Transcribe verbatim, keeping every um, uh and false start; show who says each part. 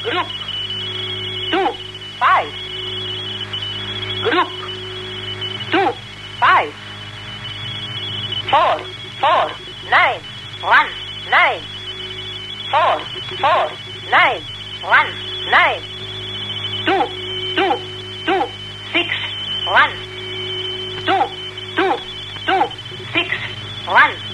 Speaker 1: Group two five. Group two five. Four four nine one nine. Four four nine one nine. Two two two six one. Two two two six one.